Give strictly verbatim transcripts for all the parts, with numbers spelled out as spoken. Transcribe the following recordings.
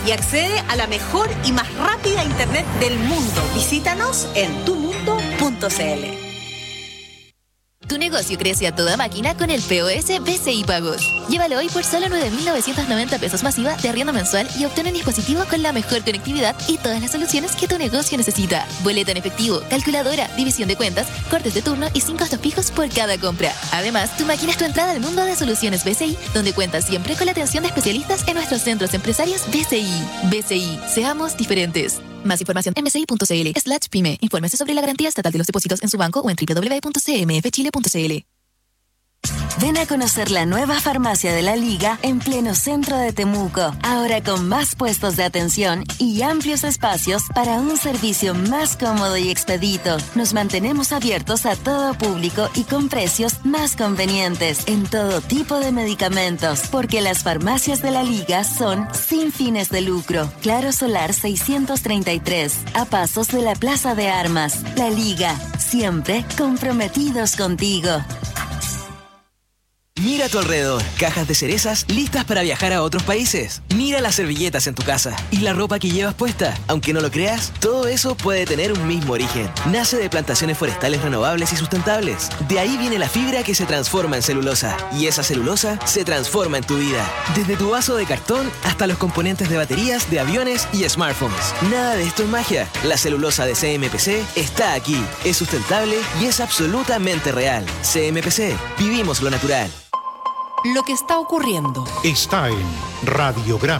y accede a la mejor y más rápida internet del mundo. Visítanos en tu mundo punto c l. Tu negocio crece a toda máquina con el P O S B C I Pagos. Llévalo hoy por solo nueve mil novecientos noventa pesos masiva de arriendo mensual y obtén un dispositivo con la mejor conectividad y todas las soluciones que tu negocio necesita. Boleta en efectivo, calculadora, división de cuentas, cortes de turno y sin costos fijos por cada compra. Además, tu máquina es tu entrada al mundo de soluciones B C I, donde cuentas siempre con la atención de especialistas en nuestros centros empresarios B C I. B C I, seamos diferentes. Más información en bci.cl slash pyme. Infórmese sobre la garantía estatal de los depósitos en su banco o en doble u doble u doble u punto c m f chile punto c l. Ven a conocer la nueva farmacia de la Liga en pleno centro de Temuco. Ahora con más puestos de atención y amplios espacios para un servicio más cómodo y expedito. Nos mantenemos abiertos a todo público y con precios más convenientes en todo tipo de medicamentos. Porque las farmacias de la Liga son sin fines de lucro. Claro Solar seiscientos treinta y tres, a pasos de la Plaza de Armas. La Liga, siempre comprometidos contigo. Mira a tu alrededor, cajas de cerezas listas para viajar a otros países. Mira las servilletas en tu casa y la ropa que llevas puesta. Aunque no lo creas, todo eso puede tener un mismo origen. Nace de plantaciones forestales renovables y sustentables. De ahí viene la fibra que se transforma en celulosa. Y esa celulosa se transforma en tu vida. Desde tu vaso de cartón hasta los componentes de baterías de aviones y smartphones. Nada de esto es magia. La celulosa de C M P C está aquí. Es sustentable y es absolutamente real. C M P C. Vivimos lo natural. Lo que está ocurriendo está en Radiograma.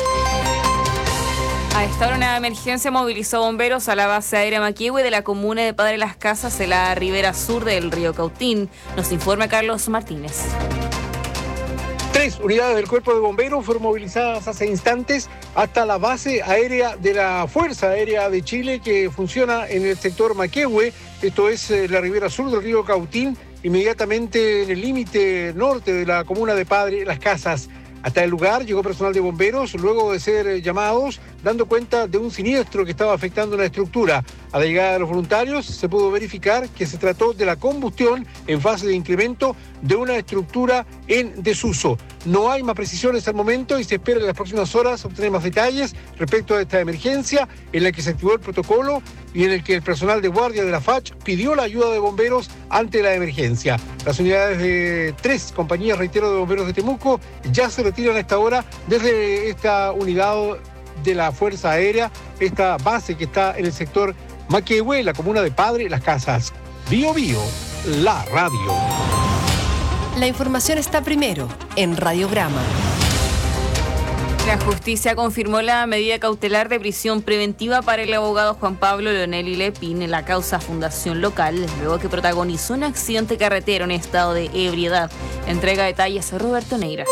A esta hora una emergencia movilizó bomberos a la base aérea Maquihue de la comuna de Padre Las Casas en la ribera sur del río Cautín. Nos informa Carlos Martínez. Tres unidades del Cuerpo de Bomberos fueron movilizadas hace instantes hasta la base aérea de la Fuerza Aérea de Chile que funciona en el sector Maquihue. Esto es eh, la ribera sur del río Cautín, inmediatamente en el límite norte de la comuna de Padre Las Casas. Hasta el lugar llegó personal de bomberos luego de ser llamados, dando cuenta de un siniestro que estaba afectando una estructura. A la llegada de los voluntarios se pudo verificar que se trató de la combustión en fase de incremento de una estructura en desuso. No hay más precisiones al momento y se espera en las próximas horas obtener más detalles respecto a esta emergencia en la que se activó el protocolo y en el que el personal de guardia de la F A C H pidió la ayuda de bomberos ante la emergencia. Las unidades de tres compañías, reitero, de bomberos de Temuco ya se retiran a esta hora desde esta unidad de la Fuerza Aérea, esta base que está en el sector Maquihue, la comuna de Padre Las Casas. Bio Bio, la radio. La información está primero en Radiograma. La justicia confirmó la medida cautelar de prisión preventiva para el abogado Juan Pablo Leonelli Lepín en la causa Fundación Local, luego que protagonizó un accidente carretero en estado de ebriedad. Entrega detalles a Roberto Neira.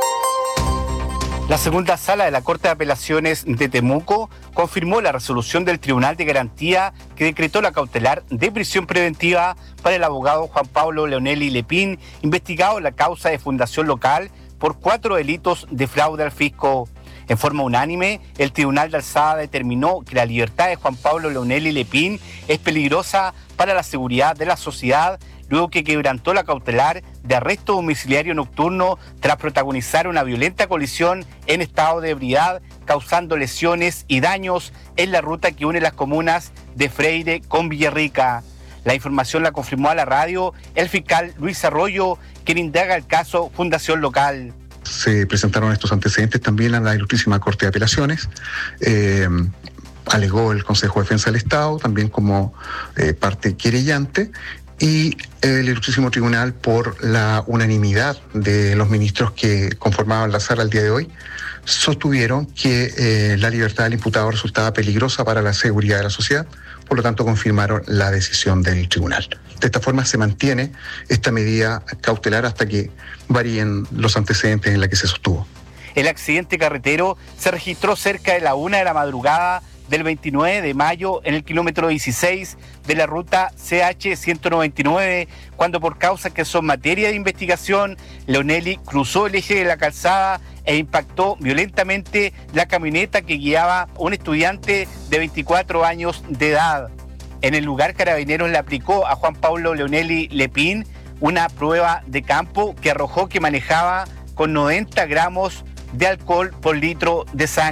La segunda sala de la Corte de Apelaciones de Temuco confirmó la resolución del Tribunal de Garantía que decretó la cautelar de prisión preventiva para el abogado Juan Pablo Leonelli Lepín, investigado en la causa de Fundación Local por cuatro delitos de fraude al fisco. En forma unánime, el Tribunal de Alzada determinó que la libertad de Juan Pablo Leonelli Lepín es peligrosa para la seguridad de la sociedad, luego que quebrantó la cautelar de arresto domiciliario nocturno tras protagonizar una violenta colisión en estado de ebriedad, causando lesiones y daños en la ruta que une las comunas de Freire con Villarrica. La información la confirmó a la radio el fiscal Luis Arroyo, quien indaga el caso Fundación Local. Se presentaron estos antecedentes también a la Ilustrísima Corte de Apelaciones. Eh, alegó el Consejo de Defensa del Estado, también como eh, parte querellante, y el Ilustrísimo Tribunal, por la unanimidad de los ministros que conformaban la sala el día de hoy, sostuvieron que eh, la libertad del imputado resultaba peligrosa para la seguridad de la sociedad, por lo tanto confirmaron la decisión del tribunal. De esta forma se mantiene esta medida cautelar hasta que varíen los antecedentes en la que se sostuvo. El accidente carretero se registró cerca de la una de la madrugada del veintinueve de mayo en el kilómetro dieciséis de la ruta C H ciento noventa y nueve, cuando por causas que son materia de investigación, Leonelli cruzó el eje de la calzada e impactó violentamente la camioneta que guiaba un estudiante de veinticuatro años de edad. En el lugar, Carabineros le aplicó a Juan Pablo Leonelli Lepín una prueba de campo que arrojó que manejaba con noventa gramos de alcohol por litro de sangre.